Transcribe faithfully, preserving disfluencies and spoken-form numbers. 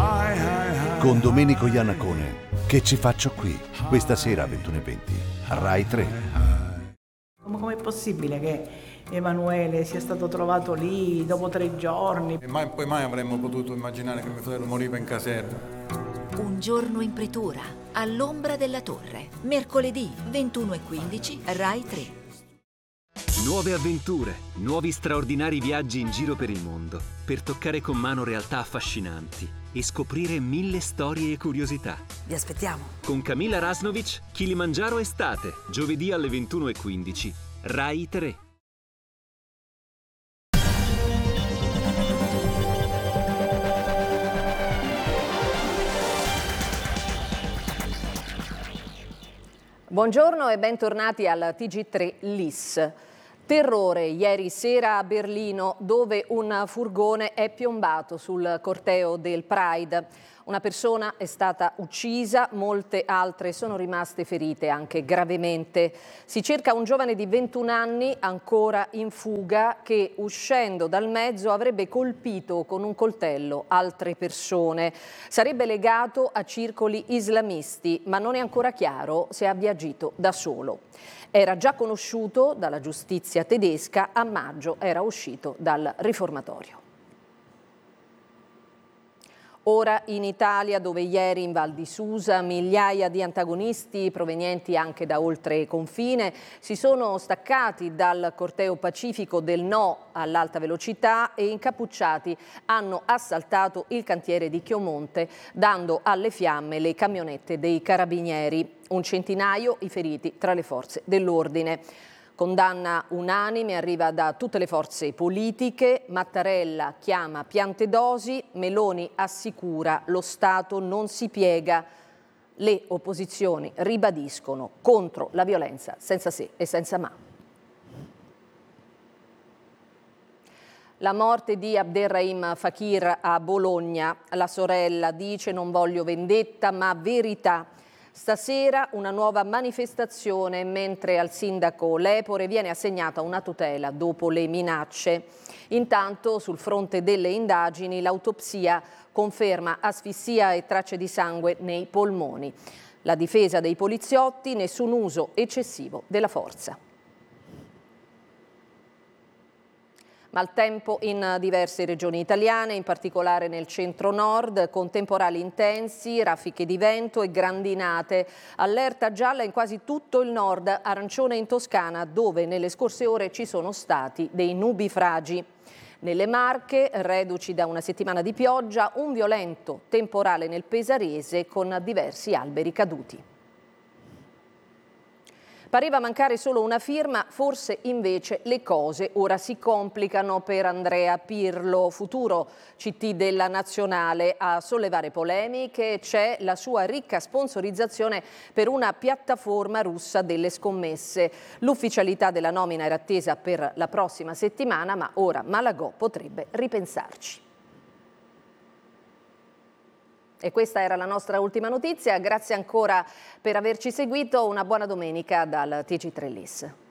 Con Domenico Iannacone, Che ci faccio qui? Questa sera alle ventuno e venti, a Rai tre. Ma com'è possibile che Emanuele sia stato trovato lì dopo tre giorni? E mai, poi mai avremmo potuto immaginare che mio fratello moriva in caserma. Un giorno in pretura, all'ombra della torre. Mercoledì ventuno e quindici, Rai tre. Nuove avventure, nuovi straordinari viaggi in giro per il mondo, per toccare con mano realtà affascinanti e scoprire mille storie e curiosità. Vi aspettiamo. Con Camilla Rasnovic, Kilimangiaro Estate, giovedì alle ventuno e quindici, Rai tre. Buongiorno e bentornati al T G tre L I S. Terrore ieri sera a Berlino, dove un furgone è piombato sul corteo del Pride. Una persona è stata uccisa, molte altre sono rimaste ferite anche gravemente. Si cerca un giovane di ventuno anni ancora in fuga che, uscendo dal mezzo, avrebbe colpito con un coltello altre persone. Sarebbe legato a circoli islamisti, ma non è ancora chiaro se abbia agito da solo. Era già conosciuto dalla giustizia tedesca, a maggio era uscito dal riformatorio. Ora in Italia, dove ieri in Val di Susa migliaia di antagonisti provenienti anche da oltre confine si sono staccati dal corteo pacifico del no all'alta velocità e incappucciati hanno assaltato il cantiere di Chiomonte, dando alle fiamme le camionette dei carabinieri. Un centinaio i feriti tra le forze dell'ordine. Condanna unanime arriva da tutte le forze politiche. Mattarella chiama Piantedosi, Meloni assicura lo Stato non si piega. Le opposizioni ribadiscono contro la violenza senza se e senza ma. La morte di Abderrahim Fakir a Bologna. La sorella dice non voglio vendetta ma verità. Stasera una nuova manifestazione, mentre al sindaco Lepore viene assegnata una tutela dopo le minacce. Intanto, sul fronte delle indagini, l'autopsia conferma asfissia e tracce di sangue nei polmoni. La difesa dei poliziotti, nessun uso eccessivo della forza. Maltempo in diverse regioni italiane, in particolare nel centro-nord, con temporali intensi, raffiche di vento e grandinate. Allerta gialla in quasi tutto il nord, arancione in Toscana, dove nelle scorse ore ci sono stati dei nubifragi. Nelle Marche, reduci da una settimana di pioggia, un violento temporale nel Pesarese con diversi alberi caduti. Pareva mancare solo una firma, forse invece le cose ora si complicano per Andrea Pirlo, futuro C T della Nazionale. A sollevare polemiche c'è la sua ricca sponsorizzazione per una piattaforma russa delle scommesse. L'ufficialità della nomina era attesa per la prossima settimana, ma ora Malagò potrebbe ripensarci. E questa era la nostra ultima notizia, grazie ancora per averci seguito, una buona domenica dal T G tre L I S.